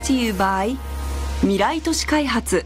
To you by 未来都市開発。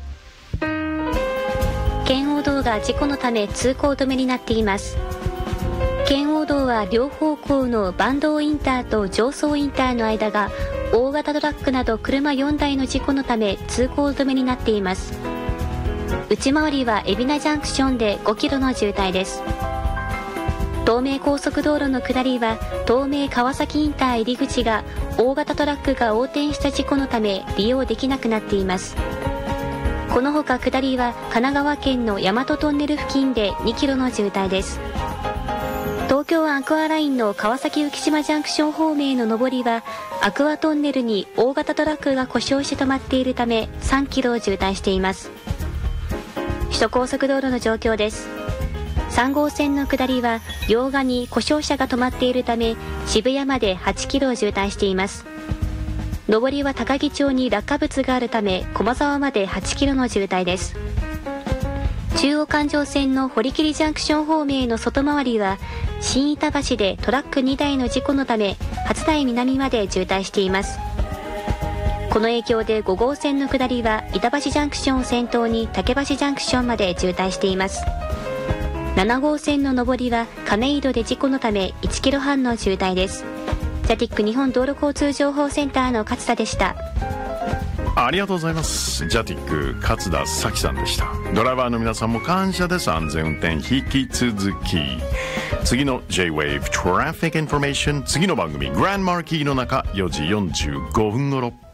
圏央道が事故のため通行止めになっています。圏央道は両方向の坂東インターと常総インターの間が大型トラックなど車4台の事故のため通行止めになっています。内回りは海老名ジャンクションで5キロの渋滞です。東名高速道路の下りは東名川崎インター入り口が大型トラックが横転した事故のため利用できなくなっています。このほか下りは神奈川県の大和トンネル付近で2キロの渋滞です。東京アクアラインの川崎浮島ジャンクション方面への上りはアクアトンネルに大型トラックが故障して止まっているため3キロを渋滞しています。首都高速道路の状況です。3号線の下りは両側に故障車が止まっているため渋谷まで8キロを渋滞しています。上りは高木町に落下物があるため駒沢まで8キロの渋滞です。中央環状線の堀切ジャンクション方面への外回りは新板橋でトラック2台の事故のため初台南まで渋滞しています。この影響で5号線の下りは板橋ジャンクションを先頭に竹橋ジャンクションまで渋滞しています。7号線の上りは亀戸で事故のため1キロ半の渋滞です。ジャティック日本道路交通情報センターの勝田でした。 ありがとうございます。ジャティック勝田咲さんでした。ドライバーの皆さんも感謝です。安全運転引き続き。次の J-Wave Traffic Information、 次の番組グランドマーキーの中4時45分頃。